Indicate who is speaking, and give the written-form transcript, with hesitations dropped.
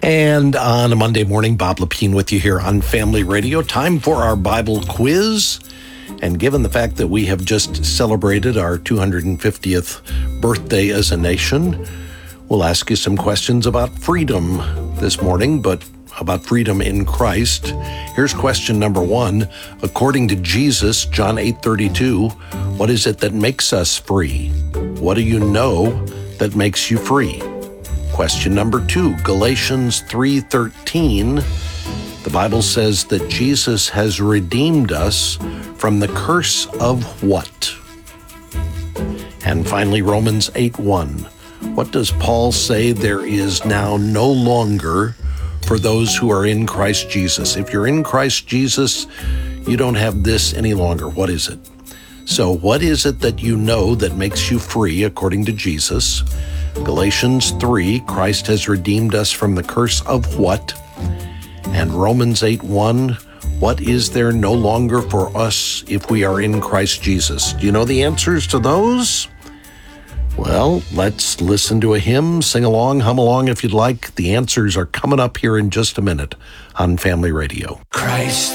Speaker 1: And on a Monday morning, Bob Lepine with you here on Family Radio. Time for our Bible quiz. And given the fact that we have just celebrated our 250th birthday as a nation, we'll ask you some questions about freedom this morning, but about freedom in Christ. Here's question number 1. According to Jesus, John 8:32, what is it that makes us free? What do you know that makes you free? Question number 2, Galatians 3:13. The Bible says that Jesus has redeemed us from the curse of what? And finally, Romans 8:1. What does Paul say there is now no longer for those who are in Christ Jesus? If you're in Christ Jesus, you don't have this any longer. What is it? So what is it that you know that makes you free according to Jesus? Galatians 3, Christ has redeemed us from the curse of what? And Romans 8:1, what is there no longer for us if we are in Christ Jesus? Do you know the answers to those? Well, let's listen to a hymn, sing along, hum along if you'd like. The answers are coming up here in just a minute on Family Radio.
Speaker 2: Christ